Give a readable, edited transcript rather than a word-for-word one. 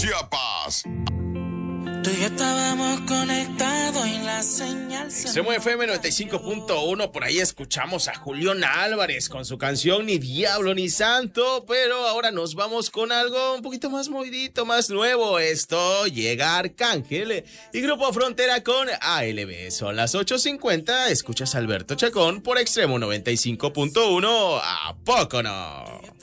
Chiapas. Tú y yo estábamos conectados en la señal. Extremo FM 95.1, por ahí escuchamos a Julián Álvarez con su canción Ni Diablo ni Santo, pero ahora nos vamos con algo un poquito más movidito, más nuevo. Esto llega Arcángel y Grupo Frontera con ALB. Son las 8:50, escuchas a Alberto Chacón por Extremo 95.1, ¿a poco no?